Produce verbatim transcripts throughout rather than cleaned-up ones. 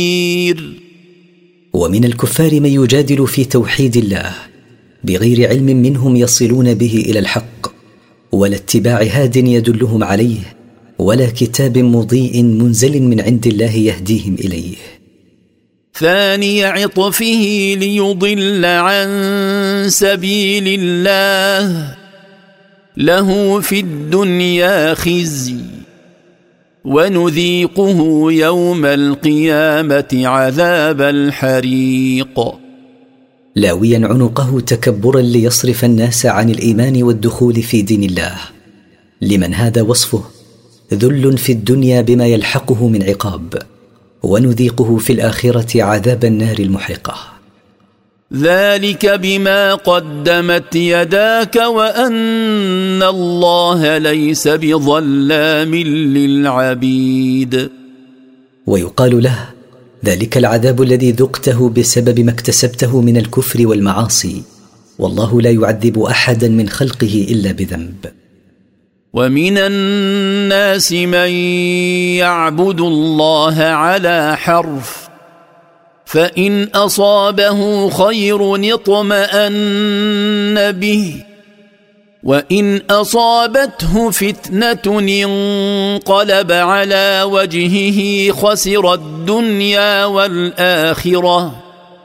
ومن الكفار من يجادل في توحيد الله بغير علم منهم يصلون به إلى الحق، ولا اتباع هاد يدلهم عليه، ولا كتاب مضيء منزل من عند الله يهديهم إليه. ثاني عطفه ليضل عن سبيل الله له في الدنيا خزي ونذيقه يوم القيامة عذاب الحريق. لاويا عنقه تكبرا ليصرف الناس عن الإيمان والدخول في دين الله، لمن هذا وصفه ذل في الدنيا بما يلحقه من عقاب، ونذيقه في الآخرة عذاب النار المحرقة. ذلك بما قدمت يداك وأن الله ليس بظلام للعبيد. ويقال له ذلك العذاب الذي ذقته بسبب ما اكتسبته من الكفر والمعاصي، والله لا يعذب أحدا من خلقه إلا بذنب. ومن الناس من يعبد الله على حرف فإن أصابه خير اطمأن به وإن أصابته فتنة انقلب على وجهه خسر الدنيا والآخرة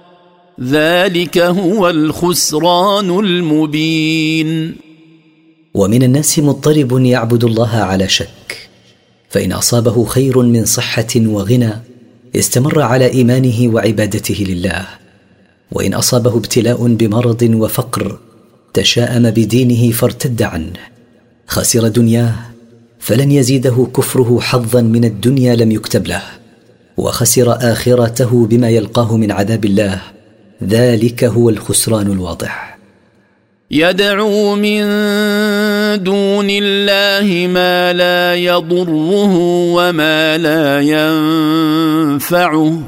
ذلك هو الخسران المبين. ومن الناس مضطرب يعبد الله على شك، فإن أصابه خير من صحة وغنى استمر على إيمانه وعبادته لله، وإن أصابه ابتلاء بمرض وفقر تشاءم بدينه فارتد عنه، خسر دنياه فلن يزيده كفره حظا من الدنيا لم يكتب له، وخسر آخرته بما يلقاه من عذاب الله، ذلك هو الخسران الواضح. يدعو من دون الله ما لا يضره وما لا ينفعه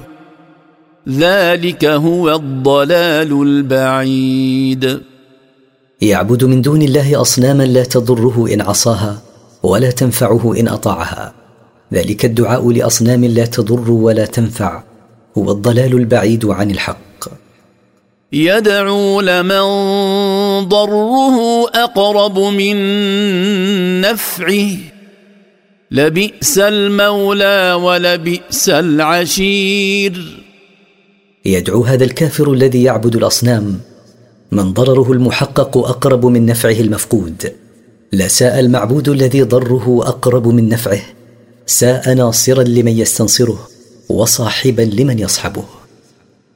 ذلك هو الضلال البعيد. يعبد من دون الله أصناما لا تضره إن عصاها ولا تنفعه إن أطاعها، ذلك الدعاء لأصنام لا تضر ولا تنفع هو الضلال البعيد عن الحق. يدعو لمن ضره أقرب من نفعه لبئس المولى ولبئس العشير. يدعو هذا الكافر الذي يعبد الأصنام من ضرره المحقق أقرب من نفعه المفقود، لا ساء المعبود الذي ضره أقرب من نفعه، ساء ناصرا لمن يستنصره وصاحبا لمن يصحبه.